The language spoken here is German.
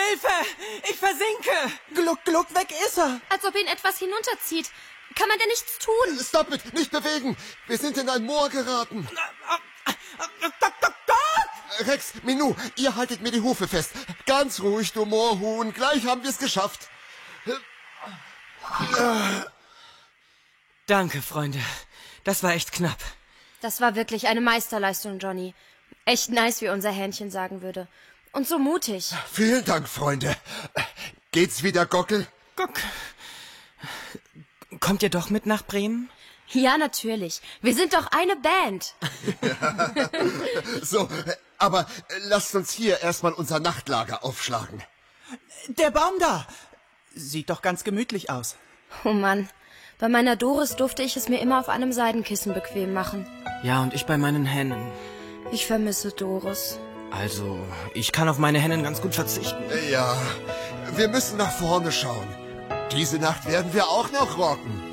Hilfe! Ich versinke! Gluck, Gluck, weg ist er! Als ob ihn etwas hinunterzieht. Kann man denn nichts tun? Stop it! Nicht bewegen! Wir sind in ein Moor geraten. Rex, Minou, ihr haltet mir die Hufe fest. Ganz ruhig, du Moorhuhn. Gleich haben wir es geschafft. Danke, Freunde. Das war echt knapp. Das war wirklich eine Meisterleistung, Johnny. Echt nice, wie unser Hähnchen sagen würde. Und so mutig. Vielen Dank, Freunde. Geht's wieder, Gockel? Guck. Kommt ihr doch mit nach Bremen? Ja, natürlich. Wir sind doch eine Band. So, aber lasst uns hier erstmal unser Nachtlager aufschlagen. Der Baum da! Sieht doch ganz gemütlich aus. Oh Mann. Bei meiner Doris durfte ich es mir immer auf einem Seidenkissen bequem machen. Ja, und ich bei meinen Hennen. Ich vermisse Doris. Also, ich kann auf meine Hennen ganz gut verzichten. Ja, wir müssen nach vorne schauen. Diese Nacht werden wir auch noch rocken.